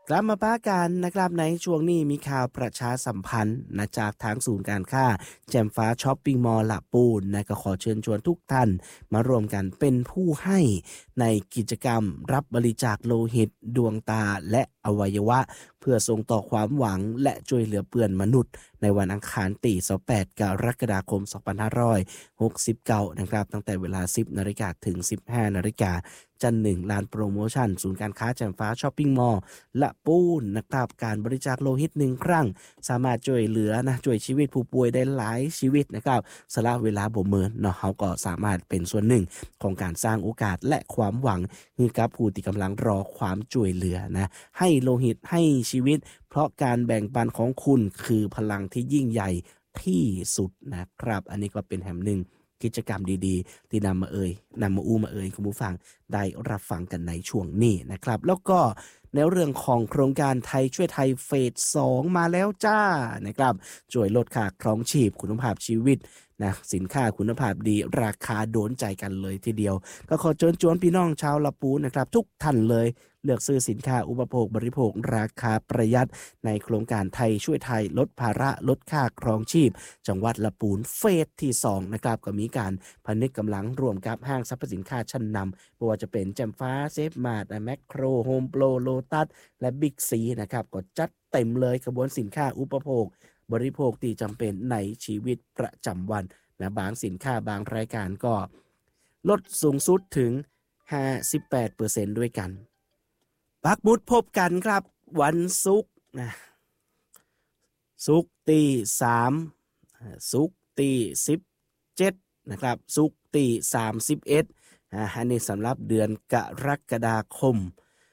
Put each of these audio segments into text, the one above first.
กลับมาป้ากันนะครับในช่วงนี้มีข่าวประชาสัมพันธ์นะจากทางศูนย์การค้าแจ่มฟ้าช้อปปิ้งมอลล์ละปูนนะก็ขอเชิญชวนทุกท่านมารวมกันเป็นผู้ให้ในกิจกรรมรับบริจาคโลหิตดวงตาและอวัยวะเพื่อส่งต่อความหวังและช่วยเหลือเพื่อนมนุษย์ในวันอังคารที่28กรกฎาคม2569นะครับตั้งแต่เวลา 10 นาฬิกาถึง 15 นาฬิกาจันทร์1ลานโปรโมชั่นศูนย์การค้าแจ่มฟ้าช้อปปิ้งมอลล์ละปูนนะครับการบริจาคโลหิต1ครั้งสามารถช่วยเหลือช่วยชีวิตผู้ป่วยได้หลายชีวิตนะครับสละเวลาบ่เมินเนาะเฮาก็สามารถเป็นส่วนหนึ่งของการสร้างโอกาสและความหวังให้กับผู้ที่กำลังรอความช่วยเหลือนะให้โลหิตให้ชีวิตเพราะการแบ่งปันของคุณคือพลังที่ยิ่งใหญ่ที่สุดนะครับอันนี้ก็เป็นแห่งหนึ่งกิจกรรมดีๆที่นำมาอู้มาคุณผู้ฟังได้รับฟังกันในช่วงนี้นะครับแล้วก็ในเรื่องของโครงการไทยช่วยไทยเฟส 2มาแล้วจ้านะครับช่วยลดค่าครองชีพคุณภาพชีวิตนะสินค้าคุณภาพดีราคาโดนใจกันเลยทีเดียวก็ขอเชิญชวนพี่น้องชาวละปูนนะครับทุกท่านเลยเลือกซื้อสินค้าอุปโภคบริโภคราคาประหยัดในโครงการไทยช่วยไทยลดภาระลดค่าครองชีพจังหวัดละปูนเฟสที่2นะครับก็มีการพนึกกำลังร่วมกับห้างสรรพสินค้าชั้นนำไม่ว่าจะเป็นแจ่มฟ้าเซฟมาร์ทแมคโครโฮมโปรโลตัสและบิ๊กซีนะครับก็จัดเต็มเลยกระบวนสินค้าอุปโภคบริโภคที่จำเป็นในชีวิตประจำวันนะบางสินค้าบางรายการก็ลดสูงสุดถึง 58% ด้วยกันปักหมุดพบกันครับวันศุกร์นะศุกร์ที่3ศุกร์ที่17นะครับศุกร์ที่31อันนี้สำหรับเดือนกรกฎาคม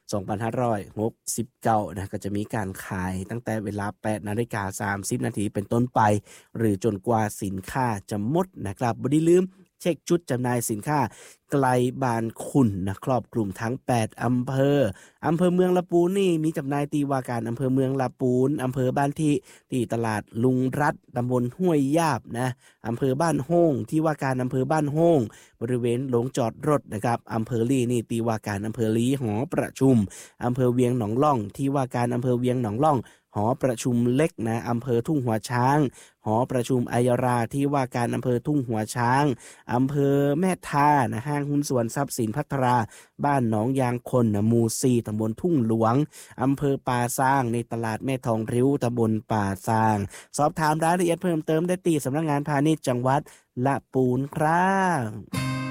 2569นะก็จะมีการขายตั้งแต่เวลา 8:30 นาทีเป็นต้นไปหรือจนกว่าสินค้าจะหมดนะครับบ่ได้ลืมเช็คจุดจำหน่ายสินค้าไกลบ้านคุณนะครอบคลุมทั้ง8อำเภอเมืองละปูนนี่มีจำหน่ายตีว่าการอำเภอเมืองละปูนอำเภอบ้านที่ตลาดลุงรัฐตำบลห้วยยาบนะอำเภอบ้านโฮ่งที่ว่าการอำเภอบ้านโฮ่งบริเวณโรงจอดรถนะครับอำเภอลี่นี่ตีว่าการอำเภอลีหอประชุมอำเภอเวียงหนองล่องที่ว่าการอำเภอเวียงหนองล่องหอประชุมเล็กนะอำเภอทุ่งหัวช้างหอประชุมอัยราที่ว่าการอำเภอทุ่งหัวช้างอำเภอแม่ทานะห้างหุ้นส่วนทรัพย์สินพัทราบ้านหนองยางคนนะหมู่4ตำบลทุ่งหลวงอำเภอป่าซางในตลาดแม่ทองริ้วตำบลป่าซางสอบถามรายละเอียดเพิ่มเติมได้ที่สำนักงานพาณิชย์จังหวัดละปูนครับ